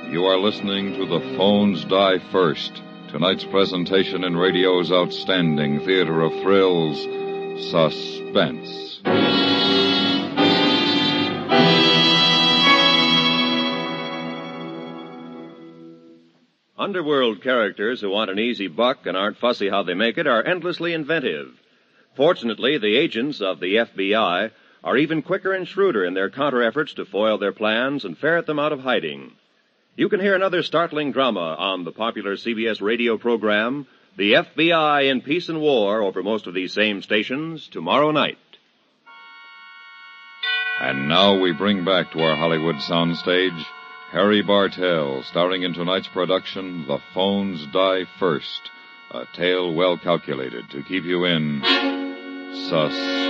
You are listening to The Phones Die First, tonight's presentation in radio's outstanding theater of thrills, Suspense. Underworld characters who want an easy buck and aren't fussy how they make it are endlessly inventive. Fortunately, the agents of the FBI are even quicker and shrewder in their counter-efforts to foil their plans and ferret them out of hiding. You can hear another startling drama on the popular CBS radio program, The FBI in Peace and War, over most of these same stations tomorrow night. And now we bring back to our Hollywood soundstage Harry Bartell, starring in tonight's production, The Phones Die First, a tale well calculated to keep you in suspense.